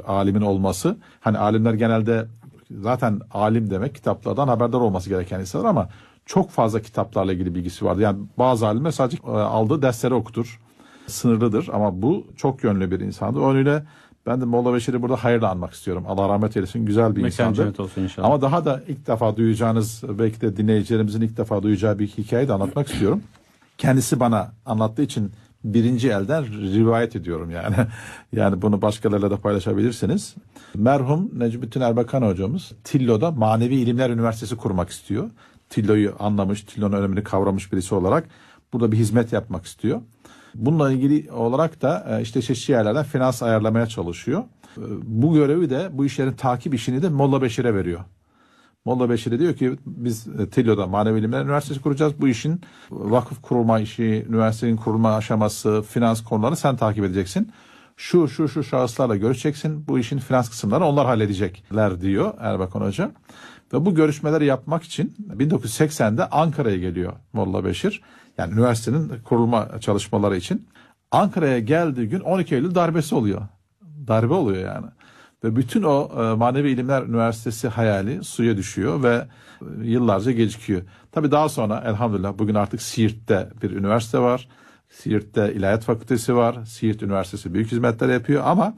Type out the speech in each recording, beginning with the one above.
alimin olması. Hani alimler genelde zaten alim demek kitaplardan haberdar olması gereken insanlar ama çok fazla kitaplarla ilgili bilgisi vardı. Yani bazı alimler sadece aldığı dersleri okutur. Sınırlıdır ama bu çok yönlü bir insandı. O yönüyle ben de Molla Beşir'i burada hayırla anmak istiyorum. Allah rahmet eylesin. Güzel bir insandı. Mekan olsun inşallah. Ama daha da ilk defa duyacağınız, belki de dinleyicilerimizin ilk defa duyacağı bir hikayeyi de anlatmak istiyorum. Kendisi bana anlattığı için birinci elden rivayet ediyorum yani. Yani bunu başkalarıyla da paylaşabilirsiniz. Merhum Necmettin Erbakan hocamız Tillo'da Manevi İlimler Üniversitesi kurmak istiyor. Tillo'yu anlamış, Tillo'nun önemini kavramış birisi olarak burada bir hizmet yapmak istiyor. Bununla ilgili olarak da işte çeşitli yerlerden finans ayarlamaya çalışıyor. Bu görevi de, bu işlerin takip işini de Molla Beşir'e veriyor. Molla Beşir'e diyor ki biz Tillo'da Manevi İlimler Üniversitesi kuracağız. Bu işin vakıf kurulma işi, üniversitenin kurulma aşaması, finans konularını sen takip edeceksin. Şu şahıslarla görüşeceksin. Bu işin finans kısımlarını onlar halledecekler diyor Erbakan Hoca. Ve bu görüşmeleri yapmak için 1980'de Ankara'ya geliyor Molla Beşir. Yani üniversitenin kurulma çalışmaları için. Ankara'ya geldiği gün 12 Eylül darbesi oluyor. Darbe oluyor yani. Ve bütün o Manevi İlimler Üniversitesi hayali suya düşüyor ve yıllarca gecikiyor. Tabii daha sonra elhamdülillah bugün artık Siirt'te bir üniversite var. Siirt'te İlahiyat Fakültesi var. Siirt Üniversitesi büyük hizmetler yapıyor ama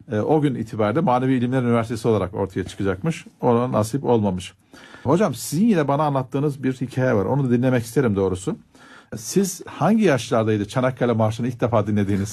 o gün itibariyle Manevi İlimler Üniversitesi olarak ortaya çıkacakmış. Ona nasip olmamış. Hocam sizin yine bana anlattığınız bir hikaye var. Onu da dinlemek isterim doğrusu. Siz hangi yaşlardaydı Çanakkale Marşı'nı ilk defa dinlediğiniz?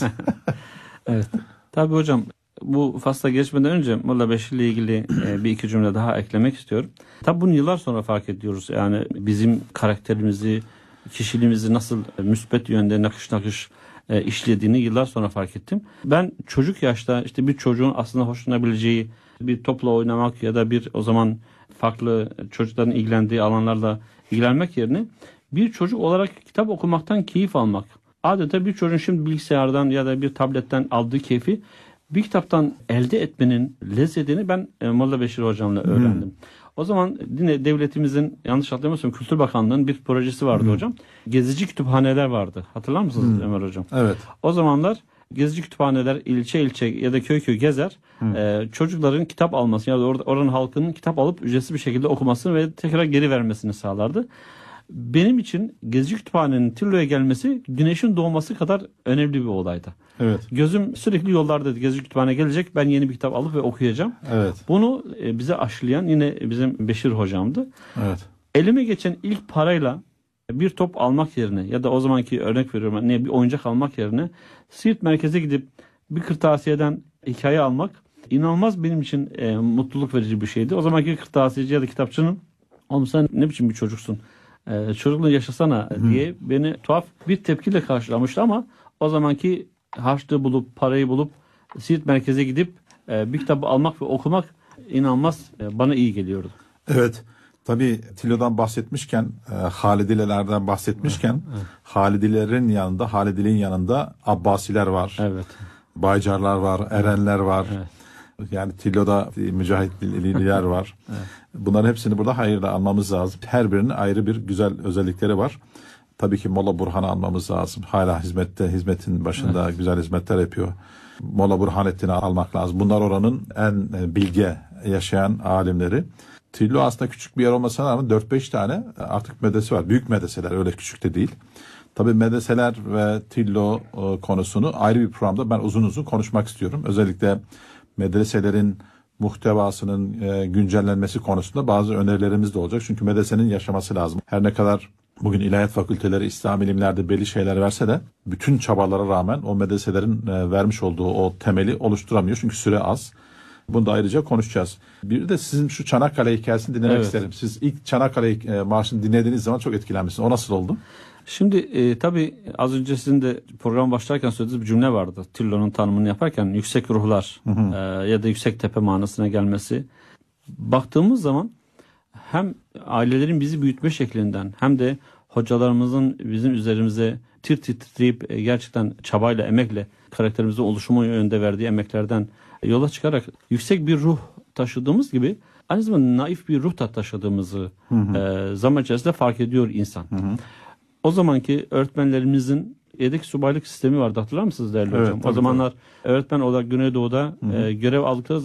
Evet. Tabii hocam bu fasla geçmeden önce Molla Beşir ile ilgili bir iki cümle daha eklemek istiyorum. Tabii bunu yıllar sonra fark ediyoruz. Yani bizim karakterimizi, kişiliğimizi nasıl müspet yönde nakış nakış işlediğini yıllar sonra fark ettim. Ben çocuk yaşta işte bir çocuğun aslında hoşlanabileceği bir topla oynamak ya da bir o zaman farklı çocukların ilgilendiği alanlarla ilgilenmek yerine bir çocuk olarak kitap okumaktan keyif almak. Adeta bir çocuğun şimdi bilgisayardan ya da bir tabletten aldığı keyfi bir kitaptan elde etmenin lezzetini ben Molla Beşir hocamla öğrendim. O zaman yine devletimizin yanlış hatırlamıyorsam Kültür Bakanlığı'nın bir projesi vardı hocam. Gezici kütüphaneler vardı. Hatırlar mısınız Ömer hocam? Evet. O zamanlar gezici kütüphaneler ilçe ilçe ya da köy köy gezer. Çocukların kitap alması ya da oranın halkının kitap alıp ücretsiz bir şekilde okumasını ve tekrar geri vermesini sağlardı. Benim için gezici kütüphanenin Tillo'ya gelmesi güneşin doğması kadar önemli bir olaydı. Evet. Gözüm sürekli yollardaydı. Gezici kütüphane gelecek. Ben yeni bir kitap alıp ve okuyacağım. Evet. Bunu bize aşılayan yine bizim Beşir hocamdı. Evet. Elime geçen ilk parayla bir top almak yerine ya da o zamanki örnek veriyorum bir oyuncak almak yerine Siirt merkeze gidip bir kırtasiyeden hikaye almak inanılmaz benim için mutluluk verici bir şeydi. O zamanki kırtasiyeci ya da kitapçının oğlum sen ne biçim bir çocuksun? Çocukluğunu yaşasana diye beni tuhaf bir tepkiyle karşılamıştı ama o zamanki harçlığı bulup parayı bulup Siirt merkeze gidip bir kitabı almak ve okumak inanılmaz bana iyi geliyordu. Evet. Tabii Tillo'dan bahsetmişken, Halidilelerden bahsetmişken Halidilerin yanında, Halidiliğin yanında Abbasiler var. Evet. Baycarlar var, Erenler var. Evet. Yani Tillo'da Mücahitliler var. Evet. Bunların hepsini burada hayırla anmamız lazım. Her birinin ayrı bir güzel özellikleri var. Tabii ki Molla Burhan'ı anmamız lazım. Hala hizmetin başında güzel hizmetler yapıyor. Molla Burhanettin'i almak lazım. Bunlar oranın en bilge yaşayan alimleri. Tillo aslında küçük bir yer olmasına rağmen 4-5 tane artık medrese var. Büyük medreseler, öyle küçük de değil. Tabii medreseler ve Tillo konusunu ayrı bir programda ben uzun uzun konuşmak istiyorum. Özellikle medreselerin muhtevasının güncellenmesi konusunda bazı önerilerimiz de olacak. Çünkü medresenin yaşaması lazım. Her ne kadar bugün ilahiyat fakülteleri, İslam ilimlerde belli şeyler verse de bütün çabalara rağmen o medreselerin vermiş olduğu o temeli oluşturamıyor. Çünkü süre az. Bunu da ayrıca konuşacağız. Bir de sizin şu Çanakkale hikayesini dinlemek isterim. Siz ilk Çanakkale Marşı'nı dinlediğiniz zaman çok etkilenmişsiniz. O nasıl oldu? Şimdi tabii az önce sizin de program başlarken söylediğiniz bir cümle vardı. Tillo'nun tanımını yaparken yüksek ruhlar ya da yüksek tepe manasına gelmesi. Baktığımız zaman hem ailelerin bizi büyütme şeklinden hem de hocalarımızın bizim üzerimize tir titreyip gerçekten çabayla, emekle karakterimizin oluşumu yönünde verdiği emeklerden yola çıkarak yüksek bir ruh taşıdığımız gibi aynı zamanda naif bir ruh da taşıdığımızı zaman içerisinde fark ediyor insan. O zamanki öğretmenlerimizin yedek subaylık sistemi vardı, hatırlar mısınız değerli hocam? O zamanlar öğretmen olarak Güneydoğu'da görev aldıkları